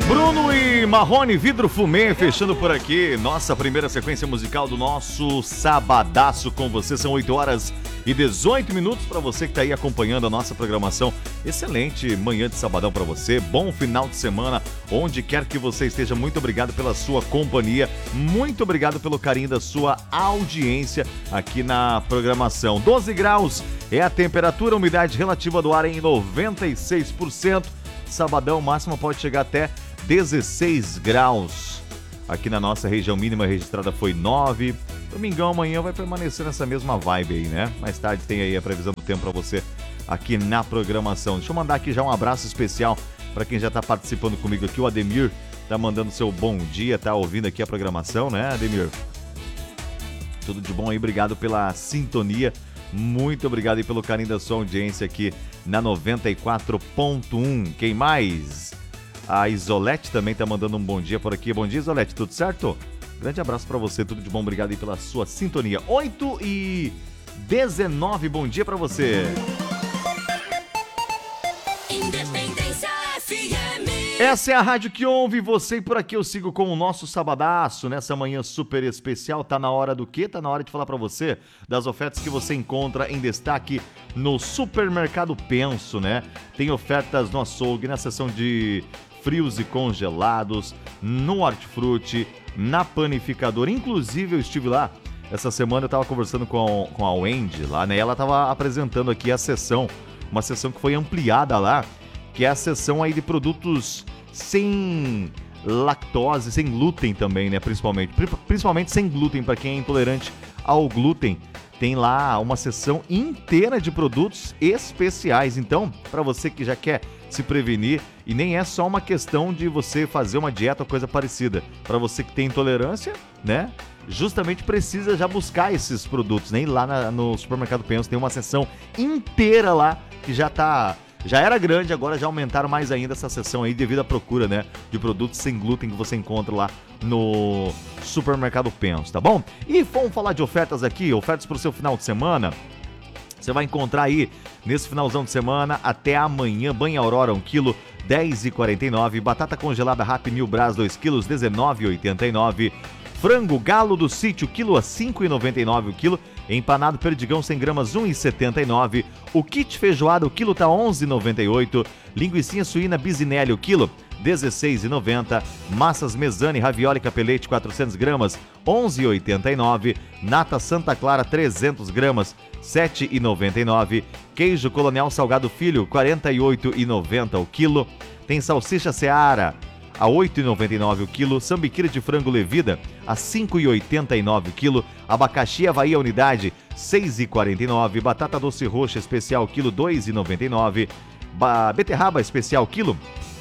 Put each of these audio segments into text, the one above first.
Bruno e Marrone, Vidro Fumê, fechando por aqui nossa primeira sequência musical do nosso Sabadaço com você. São 8 horas e 18 minutos para você que está aí acompanhando a nossa programação. Excelente manhã de sabadão para você, bom final de semana, onde quer que você esteja. Muito obrigado pela sua companhia, muito obrigado pelo carinho da sua audiência aqui na programação. 12 graus é a temperatura, umidade relativa do ar em 96%. Sabadão máxima pode chegar até 16 graus. Aqui na nossa região mínima registrada foi 9. Domingão amanhã vai permanecer nessa mesma vibe aí, né? Mais tarde tem aí a previsão do tempo para você aqui na programação. Deixa eu mandar aqui já um abraço especial para quem já tá participando comigo aqui. O Ademir tá mandando seu bom dia, tá ouvindo aqui a programação, né, Ademir? Tudo de bom aí, obrigado pela sintonia. Muito obrigado aí pelo carinho da sua audiência aqui na 94.1. Quem mais? A Isolete também tá mandando um bom dia por aqui. Bom dia, Isolete, tudo certo? Grande abraço pra você, tudo de bom, obrigado aí pela sua sintonia. 8h19, bom dia pra você. Independência FM. Essa é a rádio que ouve você e por aqui eu sigo com o nosso Sabadaço nessa manhã super especial. Tá na hora do quê? Tá na hora de falar pra você das ofertas que você encontra em destaque no Supermercado Penso, né? Tem ofertas no açougue, na seção de frios e congelados, no hortifruti, na panificadora. Inclusive eu estive lá essa semana, eu tava conversando com a Wendy lá, né? Ela tava apresentando aqui a seção, uma seção que foi ampliada lá, que é a seção aí de produtos sem lactose, sem glúten também, né? Principalmente sem glúten, para quem é intolerante ao glúten. Tem lá uma seção inteira de produtos especiais. Então, para você que já quer se prevenir, e nem é só uma questão de você fazer uma dieta ou coisa parecida. Para você que tem intolerância, né? Justamente precisa já buscar esses produtos, né? E lá no Supermercado Penso tem uma seção inteira lá que já era grande, agora já aumentaram mais ainda essa seção aí devido à procura, né, de produtos sem glúten que você encontra lá no Supermercado Penso, tá bom? E vamos falar de ofertas aqui, ofertas para o seu final de semana. Você vai encontrar aí nesse finalzão de semana até amanhã, banha Aurora 1 kg, 10,49, batata congelada Happy Meal Brás 2 kg, 19,89, frango galo do sítio, quilo a 5,99 o quilo, empanado perdigão 100 gramas, 1,79, o kit feijoada, o quilo tá 11,98, linguicinha suína Bisinelli, o quilo, 16,90, massas Mesane, ravioli capelete 400 gramas, 11,89, nata Santa Clara 300 gramas, 7,99, queijo Colonial Salgado Filho, 48,90 o quilo, tem salsicha Seara a 8,99 o quilo, sambiquira de frango Levida a 5,89 o quilo, abacaxi Havaí a unidade 6,49, batata doce roxa especial quilo 2,99, beterraba especial quilo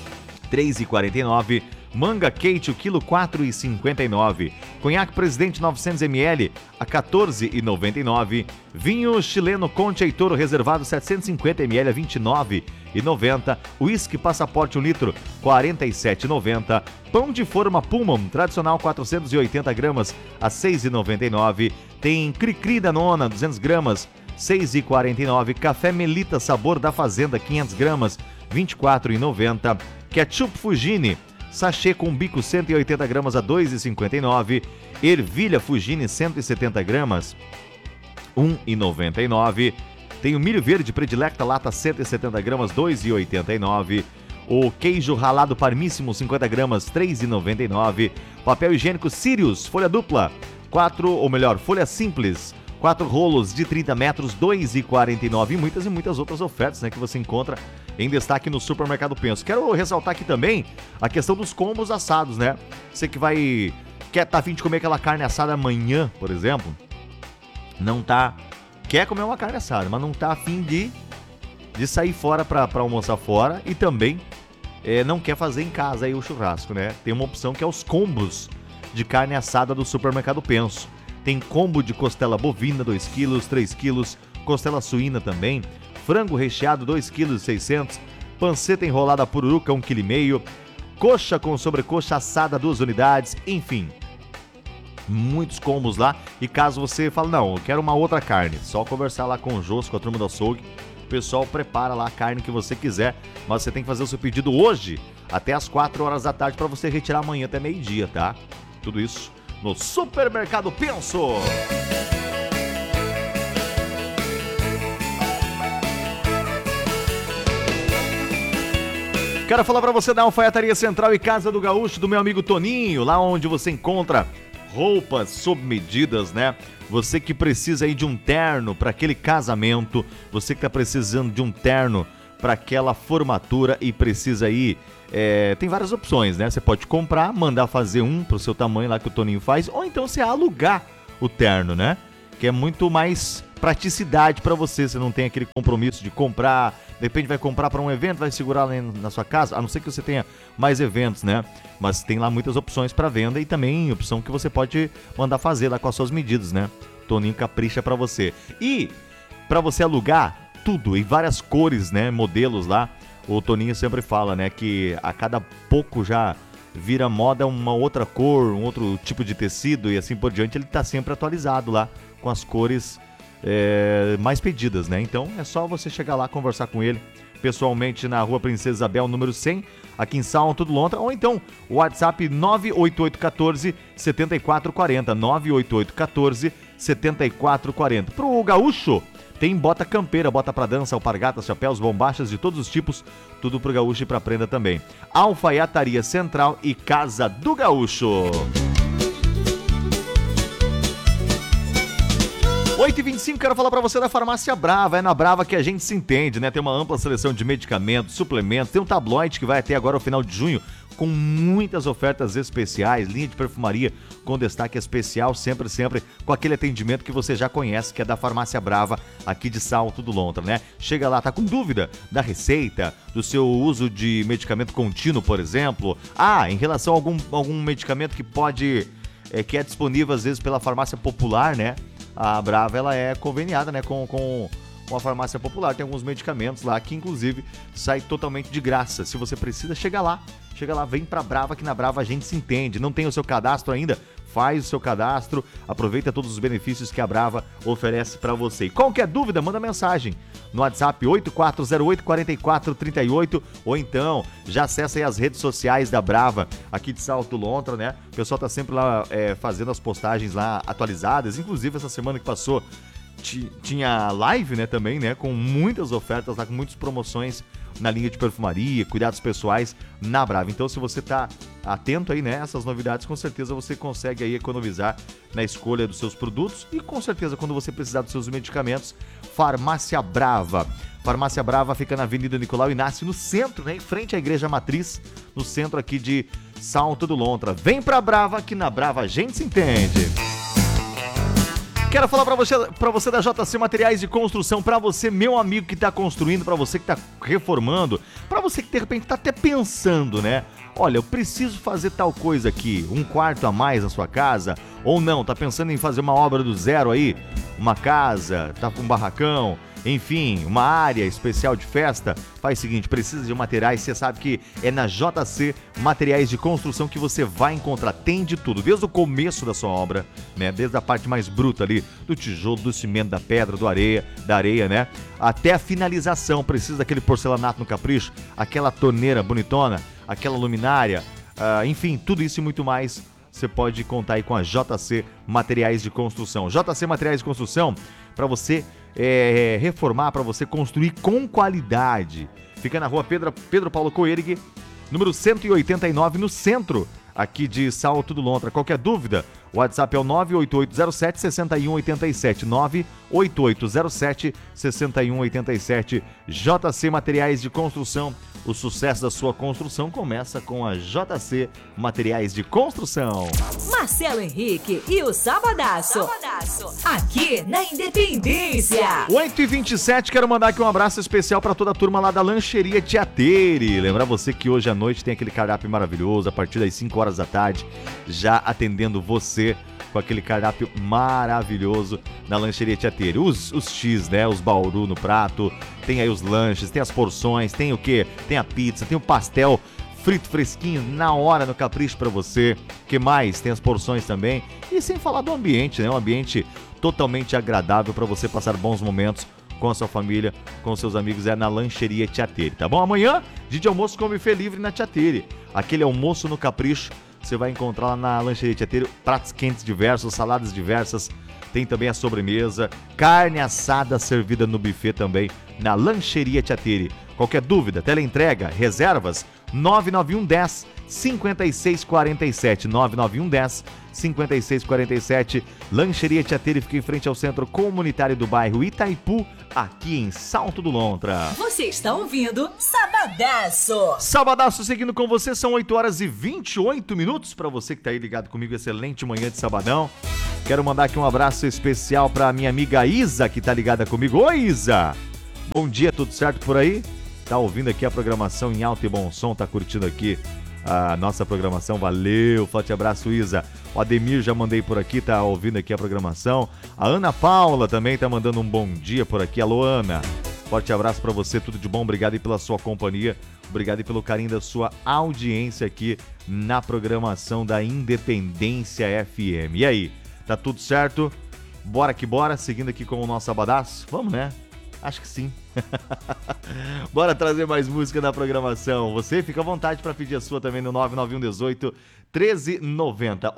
3,49, manga Kate o quilo 4,59, conhaque Presidente 900ml a 14,99, vinho chileno Conte Heitor reservado 750ml a 29,90, uísque Passaporte 1 litro 47,90, pão de forma Pullman tradicional 480 gramas a 6,99, tem Cri-Cri Danona 200 gramas 6,49, café Melita Sabor da Fazenda 500 gramas 24,90, ketchup Fugini sachê com bico 180 gramas a 2,59, ervilha Fugini 170 gramas 1,99, tem o milho verde Predilecta lata 170 gramas 2,89, o queijo ralado Parmíssimo 50 gramas 3,99, papel higiênico Sirius folha dupla folha simples 4 rolos de 30 metros, 2,49 e muitas outras ofertas, né, que você encontra em destaque no Supermercado Penso. Quero ressaltar aqui também a questão dos combos assados, né? Você que quer a fim de comer aquela carne assada amanhã, por exemplo, quer comer uma carne assada, mas não tá a fim de sair fora para almoçar fora e também não quer fazer em casa aí o churrasco, né? Tem uma opção que é os combos de carne assada do Supermercado Penso. Tem combo de costela bovina, 2 kg, 3 kg, costela suína também, frango recheado, 2 kg 600, panceta enrolada pururuca, 1,5 kg, coxa com sobrecoxa assada, 2 unidades, enfim. Muitos combos lá, e caso você fale, não, eu quero uma outra carne, só conversar lá com o Josco, com a turma do açougue, o pessoal prepara lá a carne que você quiser, mas você tem que fazer o seu pedido hoje, até as 4 horas da tarde para você retirar amanhã até meio-dia, tá? Tudo isso no Supermercado Penso. Quero falar para você da Alfaiataria Central e Casa do Gaúcho, do meu amigo Toninho, lá onde você encontra roupas sob medidas, né? Você que precisa aí de um terno para aquele casamento, você que tá precisando de um terno para aquela formatura e precisa aí, tem várias opções, né? Você pode comprar, mandar fazer um pro seu tamanho lá que o Toninho faz, ou então você alugar o terno, né? Que é muito mais praticidade para você não tem aquele compromisso de comprar, de repente vai comprar para um evento, vai segurar lá na sua casa, a não ser que você tenha mais eventos, né? Mas tem lá muitas opções para venda e também opção que você pode mandar fazer lá com as suas medidas, né? Toninho capricha para você. E para você alugar tudo em várias cores, né? Modelos lá, o Toninho sempre fala, né? Que a cada pouco já vira moda uma outra cor, um outro tipo de tecido e assim por diante, ele tá sempre atualizado lá com as cores mais pedidas, né? Então é só você chegar lá, conversar com ele pessoalmente na Rua Princesa Isabel, número 100, aqui em Salto do Lontra, ou então o WhatsApp 98814-7440, 98814-7440. Pro gaúcho, tem bota campeira, bota pra dança, alpargatas, chapéus, bombachas de todos os tipos, tudo pro gaúcho e pra prenda também. Alfaiataria Central e Casa do Gaúcho. 8h25, quero falar pra você da Farmácia Brava. É na Brava que a gente se entende, né? Tem uma ampla seleção de medicamentos, suplementos, tem um tabloide que vai até agora o final de junho com muitas ofertas especiais, linha de perfumaria com destaque especial, sempre com aquele atendimento que você já conhece, que é da Farmácia Brava, aqui de Salto do Lontra, né? Chega lá, tá com dúvida da receita, do seu uso de medicamento contínuo, por exemplo. Em relação a algum medicamento que que é disponível às vezes pela farmácia popular, né? A Brava, ela é conveniada, né, com a farmácia popular. Tem alguns medicamentos lá que, inclusive, sai totalmente de graça. Se você precisa, chega lá, vem pra Brava, que na Brava a gente se entende. Não tem o seu cadastro ainda? Faz o seu cadastro, aproveita todos os benefícios que a Brava oferece pra você. E qualquer dúvida, manda mensagem no WhatsApp 8408-4438, ou então já acessa aí as redes sociais da Brava, aqui de Salto Lontra, né? O pessoal tá sempre lá fazendo as postagens lá atualizadas, inclusive essa semana que passou tinha live, né, também, né, com muitas ofertas lá, com muitas promoções na linha de perfumaria, cuidados pessoais na Brava. Então, se você tá atento aí, né, essas novidades, com certeza você consegue aí economizar na escolha dos seus produtos e com certeza quando você precisar dos seus medicamentos, Farmácia Brava. Farmácia Brava fica na Avenida Nicolau Inácio, no centro, né, em frente à Igreja Matriz, no centro aqui de Salto do Lontra. Vem pra Brava, que na Brava a gente se entende. Quero falar pra você da JC Materiais de Construção, pra você, meu amigo que tá construindo, pra você que tá reformando, pra você que de repente tá até pensando, né? Olha, eu preciso fazer tal coisa aqui, um quarto a mais na sua casa, ou não, tá pensando em fazer uma obra do zero aí, uma casa, tá com um barracão, enfim, uma área especial de festa. Faz o seguinte, precisa de materiais, você sabe que é na JC Materiais de Construção que você vai encontrar, tem de tudo, desde o começo da sua obra, né, desde a parte mais bruta ali, do tijolo, do cimento, da pedra, da areia, né, até a finalização. Precisa daquele porcelanato no capricho, aquela torneira bonitona, aquela luminária, enfim, tudo isso e muito mais. Você pode contar aí com a JC Materiais de Construção. JC Materiais de Construção, para você reformar, para você construir com qualidade. Fica na rua Pedro Paulo Coergue, número 189, no centro aqui de Salto do Lontra. Qualquer dúvida, o WhatsApp é o 98807-6187, 98807-6187. JC Materiais de Construção. O sucesso da sua construção começa com a JC Materiais de Construção. Marcelo Henrique e o Sabadaço. Aqui na Independência. 8h27, quero mandar aqui um abraço especial para toda a turma lá da Lancheria Tiateri. Lembrar você que hoje à noite tem aquele cardápio maravilhoso, a partir das 5 horas da tarde, já atendendo você com aquele cardápio maravilhoso na Lancheria Tiateri. Os X, né? Os bauru no prato, tem aí os lanches, tem as porções, tem o quê? Tem a pizza, tem o pastel frito fresquinho na hora, no capricho pra você. Que mais? Tem as porções também. E sem falar do ambiente, né? Um ambiente totalmente agradável para você passar bons momentos com a sua família, com seus amigos, é na Lancheria Tiateri, tá bom? Amanhã, dia de almoço com buffet livre na Tiateri. Aquele almoço no capricho, você vai encontrar lá na Lancheria Tiateri pratos quentes diversos, saladas diversas, tem também a sobremesa, carne assada servida no buffet também na Lancheria Tiateri. Qualquer dúvida, teleentrega, reservas, 991 10 5647, 991 10 5647. Lancheria Tiateri fica em frente ao Centro Comunitário do bairro Itaipu, aqui em Salto do Lontra. Você está ouvindo Sabadaço. Sabadaço seguindo com você, são 8 horas e 28 minutos. Para você que tá aí ligado comigo, excelente manhã de sabadão. Quero mandar aqui um abraço especial para minha amiga Isa, que tá ligada comigo. Oi, Isa! Bom dia, tudo certo por aí? Tá ouvindo aqui a programação em alto e bom som, tá curtindo aqui a nossa programação, valeu, forte abraço, Isa. O Ademir já mandei por aqui, tá ouvindo aqui a programação. A Ana Paula também tá mandando um bom dia por aqui. Alô, Ana, forte abraço pra você, tudo de bom, obrigado aí pela sua companhia, obrigado aí pelo carinho da sua audiência aqui na programação da Independência FM. E aí, tá tudo certo? Bora que bora, seguindo aqui com o nosso Sabadaço, vamos, né? Acho que sim. Bora trazer mais música na programação. Você fica à vontade para pedir a sua também no 991 18 1390.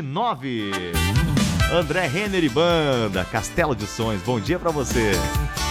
8h29. André Renner e Banda, Castelo de Sonhos. Bom dia para você.